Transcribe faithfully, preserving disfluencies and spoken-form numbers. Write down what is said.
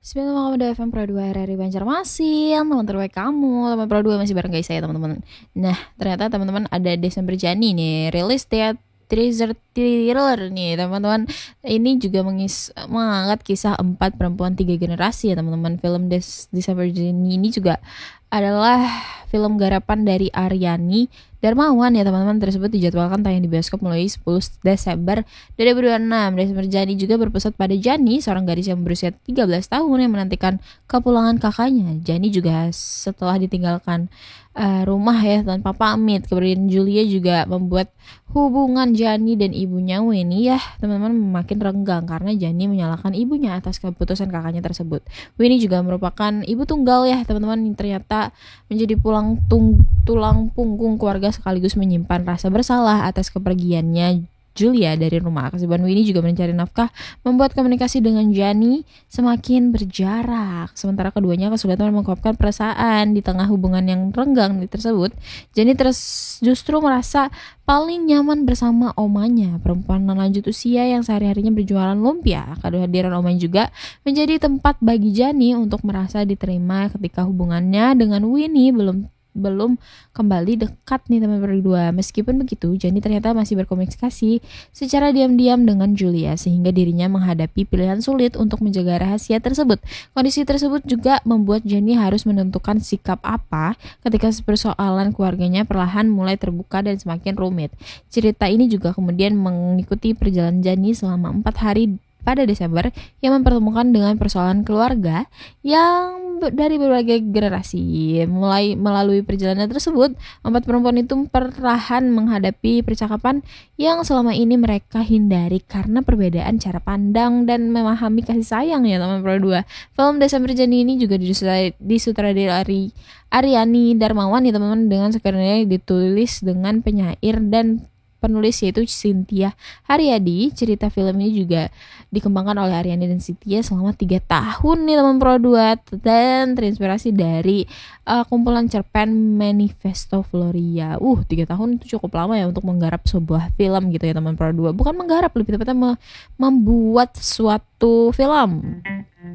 Bismillahirrahmanirrahim. F M Pro dua R R I Banjarmasin, teman terbaik kamu, teman Pro dua masih bareng guys saya teman-teman. Nah, ternyata teman-teman ada Desember Jani nih, rilis teater teaser thriller nih teman-teman. Ini juga mengis mengangkat kisah empat perempuan tiga generasi ya teman-teman. Film Des Desember Jani ini juga adalah film garapan dari Aryani Darmawan ya teman-teman. Tersebut dijadwalkan tayang di bioskop mulai sepuluh Desember dua ribu dua puluh enam. Desember Jani juga berpusat pada Jani, seorang gadis yang berusia tiga belas tahun yang menantikan kepulangan kakaknya. Jani juga setelah ditinggalkan uh, rumah ya tanpa pamit. Kemudian Julia juga membuat hubungan Jani dan ibunya Winnie ya teman-teman makin renggang karena Jani menyalahkan ibunya atas keputusan kakaknya tersebut. Winnie juga merupakan ibu tunggal ya teman-teman yang ternyata menjadi pulang tung tulang punggung keluarga sekaligus menyimpan rasa bersalah atas kepergiannya Julia dari rumah. Kesibukan Winnie juga mencari nafkah membuat komunikasi dengan Jani semakin berjarak. Sementara keduanya kesulitan mengungkapkan perasaan di tengah hubungan yang renggang tersebut. Jani terus justru merasa paling nyaman bersama omanya, perempuan lanjut usia yang sehari-harinya berjualan lumpia. Kehadiran omanya juga menjadi tempat bagi Jani untuk merasa diterima ketika hubungannya dengan Winnie belum belum kembali dekat nih teman berdua. Meskipun begitu, Jani ternyata masih berkomunikasi secara diam-diam dengan Julia sehingga dirinya menghadapi pilihan sulit untuk menjaga rahasia tersebut. Kondisi tersebut juga membuat Jani harus menentukan sikap apa ketika persoalan keluarganya perlahan mulai terbuka dan semakin rumit. Cerita ini juga kemudian mengikuti perjalanan Jani selama empat hari pada Desember yang mempertemukan dengan persoalan keluarga yang dari berbagai generasi. Mulai melalui perjalanan tersebut, empat perempuan itu perlahan menghadapi percakapan yang selama ini mereka hindari karena perbedaan cara pandang dan memahami kasih sayang ya teman Pro dua. Film Desember Jani ini juga disutradari Aryani Darmawan ya teman-teman, dengan skenario ditulis dengan penyair dan penulis yaitu Cynthia Haryadi. Cerita film ini juga dikembangkan oleh Aryani dan Cynthia selama tiga tahun nih teman Pro dua dan terinspirasi dari uh, kumpulan cerpen Manifesto Floria. Uh, tiga tahun itu cukup lama ya untuk menggarap sebuah film gitu ya teman Pro dua. Bukan menggarap, lebih tepatnya me- membuat suatu film.